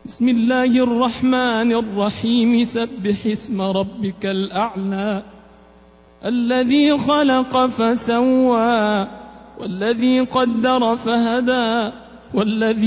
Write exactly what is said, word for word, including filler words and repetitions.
بسم الله الرحمن الرحيم سبح اسم ربك الأعلى الذي خلق فسوى والذي قدر فهدى والذي